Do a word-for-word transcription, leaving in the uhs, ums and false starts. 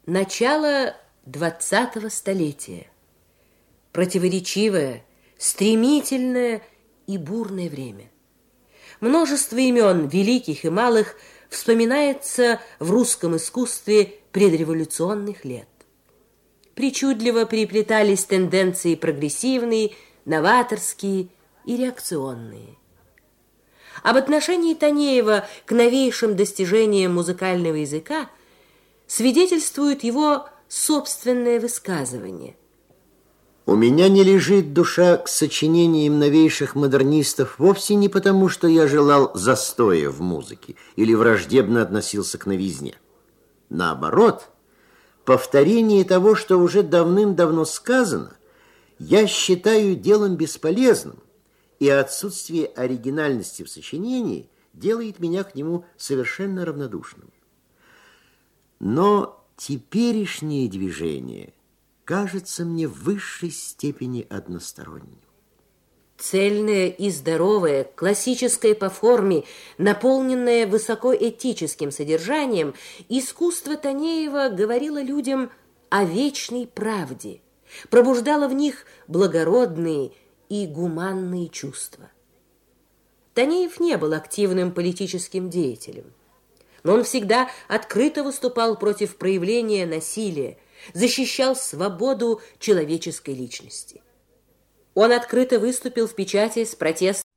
Начало двадцатого столетия. Противоречивое, стремительное и бурное время. Множество имен, великих и малых, вспоминается в русском искусстве предреволюционных лет. Причудливо переплетались тенденции прогрессивные, новаторские и реакционные. Об отношении Танеева к новейшим достижениям музыкального языка свидетельствует его собственное высказывание. У меня не лежит душа к сочинениям новейших модернистов вовсе не потому, что я желал застоя в музыке или враждебно относился к новизне. Наоборот, повторение того, что уже давным-давно сказано, я считаю делом бесполезным, и отсутствие оригинальности в сочинении делает меня к нему совершенно равнодушным. Но теперешнее движение кажется мне в высшей степени односторонним. Цельное и здоровое, классическое по форме, наполненное высокоэтическим содержанием, искусство Танеева говорило людям о вечной правде, пробуждало в них благородные и гуманные чувства. Танеев не был активным политическим деятелем, но он всегда открыто выступал против проявления насилия, защищал свободу человеческой личности. Он открыто выступил в печати с протестом